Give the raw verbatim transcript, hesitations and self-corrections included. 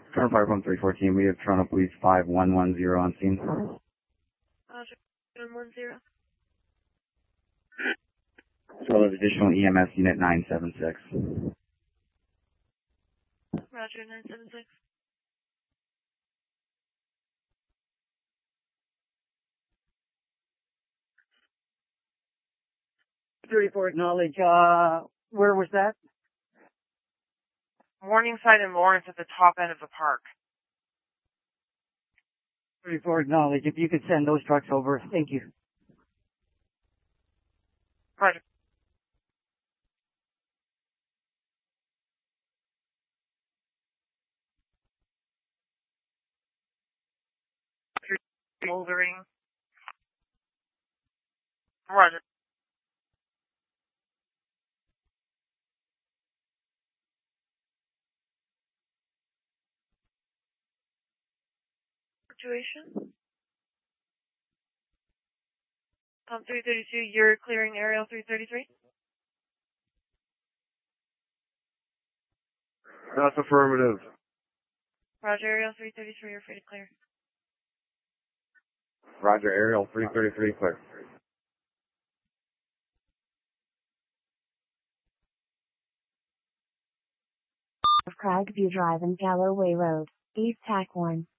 Current five one three fourteen, we have Toronto Police five one one zero on scene. Roger, one one zero. As well as additional E M S unit nine seven six. Roger, nine seven six. thirty-four acknowledge, uh, where was that? Morningside and Lawrence at the top end of the park. thirty-four acknowledge, if you could send those trucks over, thank you. Roger. Moldering. Roger. Situation? Um, three thirty-two, you're clearing aerial three thirty-three? That's affirmative. Roger, aerial three thirty-three, you're free to clear. Roger, aerial three thirty-three, clear. Cragview Drive and Galloway Road, East Tack one.